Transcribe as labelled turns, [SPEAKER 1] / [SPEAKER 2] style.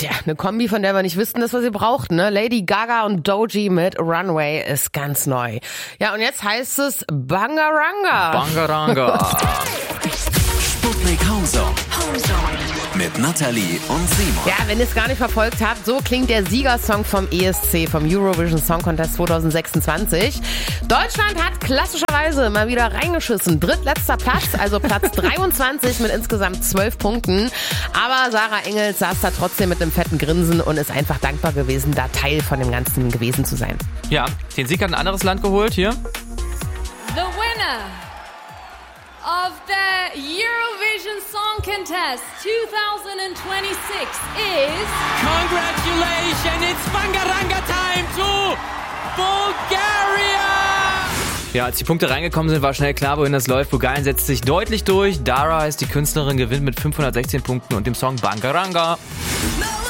[SPEAKER 1] Tja, eine Kombi, von der wir nicht wussten, dass wir sie brauchten, ne? Lady Gaga und Doji mit Runway ist ganz neu. Ja, und jetzt heißt es Bangaranga.
[SPEAKER 2] Bangaranga.
[SPEAKER 3] Sputnik Homezone. Mit Nathalie und Simon.
[SPEAKER 1] Ja, wenn ihr es gar nicht verfolgt habt, so klingt der Siegersong vom ESC, vom Eurovision Song Contest 2026. Deutschland hat klassischerweise mal wieder reingeschissen. Drittletzter Platz, also Platz 23 mit insgesamt 12 Punkten. Aber Sarah Engels saß da trotzdem mit einem fetten Grinsen und ist einfach dankbar gewesen, da Teil von dem Ganzen gewesen zu sein.
[SPEAKER 2] Ja, den Sieg hat ein anderes Land geholt hier.
[SPEAKER 4] The winner of the Eurovision Song Contest 2026 is...
[SPEAKER 5] Congratulations, it's Bangaranga time to Bulgaria!
[SPEAKER 2] Ja, als die Punkte reingekommen sind, war schnell klar, wohin das läuft. Bulgarien setzt sich deutlich durch. Dara heißt die Künstlerin, gewinnt mit 516 Punkten und dem Song Bangaranga.
[SPEAKER 3] No!